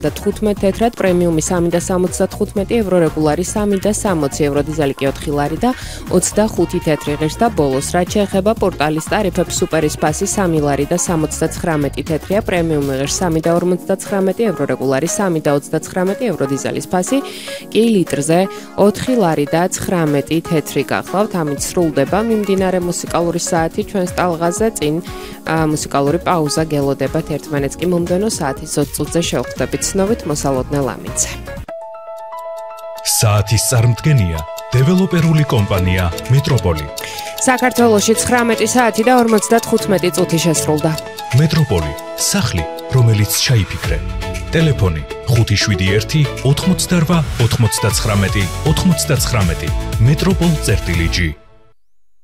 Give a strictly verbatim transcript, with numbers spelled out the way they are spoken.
თხუთმეტ თეთრად, პრემიუმი სამი და სამოცდათხუთმეტი ევრო, რეგულარი სამი და სამოცი ევრო, დიზელი კი ოთხი ლარი და ოცდახუთი თეთრი ღირს და ბოლოს. რაც შეეხება პორტალის ტარიფებს, სუპერის ფასი სამი ლარი და სამოცდაცხრამეტი თეთრია, პრემიუმი ღირს სამი და ორმოცდაცხრამეტი ევრო, რეგულარი სამი და ოცდაცხრამეტი ევრო, დიზელის ფასი კი litrზე ოთხი ლარი და ცხრამეტი თეთრი გახლავთ. ამით სრულდება მიმდინარე მუსიკალური საათი ჩვენს ტალღაზე. წინ მუსიკალური პაუზა გელოდებათ, ერთმანეთს კი მომდენო საათის ოცი წუთზე შევხვდებით. ცნობით მოსალოდნე ლამიძე. საათის წარმდგენია დეველოპერული კომპანია მეტროპოლი. საქართველოში ცხრამეტი საათი და ორმოცდათხუთმეტი წუთი შესრულდა. მეტროპოლი, სახლი, რომელიც ჩაიფიქრე. ტელეფონი ხუთი შვიდი ერთი ოთხმოცდარვა ოთხმოცდაცხრამეტი ოთხმოცდაცხრამეტი. მეტროპოლ წერტილი ჯი.